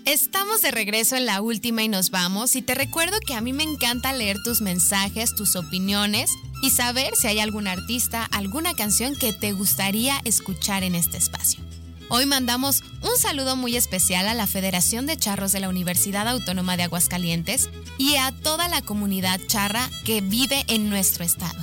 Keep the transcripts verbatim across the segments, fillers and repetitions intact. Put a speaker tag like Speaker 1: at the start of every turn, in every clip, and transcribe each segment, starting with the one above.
Speaker 1: Estamos de regreso en la última y nos vamos, y te recuerdo que a mí me encanta leer tus mensajes, tus opiniones y saber si hay algún artista, alguna canción que te gustaría escuchar en este espacio. Hoy mandamos un saludo muy especial a la Federación de Charros de la Universidad Autónoma de Aguascalientes y a toda la comunidad charra que vive en nuestro estado.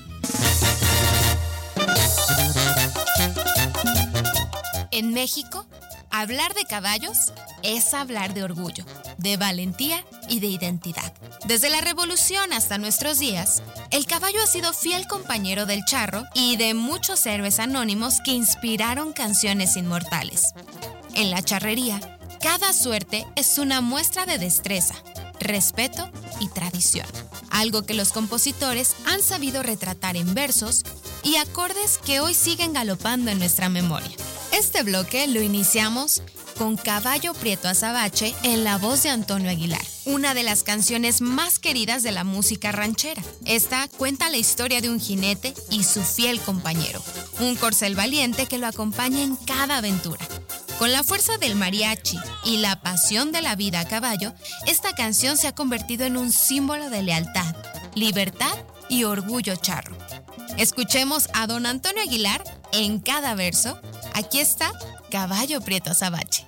Speaker 1: En México, hablar de caballos es hablar de orgullo, de valentía y de identidad. Desde la Revolución hasta nuestros días, el caballo ha sido fiel compañero del charro y de muchos héroes anónimos que inspiraron canciones inmortales. En la charrería, cada suerte es una muestra de destreza, respeto y tradición, algo que los compositores han sabido retratar en versos y acordes que hoy siguen galopando en nuestra memoria. Este bloque lo iniciamos con Caballo Prieto Azabache en la voz de Antonio Aguilar, una de las canciones más queridas de la música ranchera. Esta cuenta la historia de un jinete y su fiel compañero, un corcel valiente que lo acompaña en cada aventura. Con la fuerza del mariachi y la pasión de la vida a caballo, esta canción se ha convertido en un símbolo de lealtad, libertad y orgullo charro. Escuchemos a don Antonio Aguilar en cada verso. Aquí está Caballo Prieto Azabache.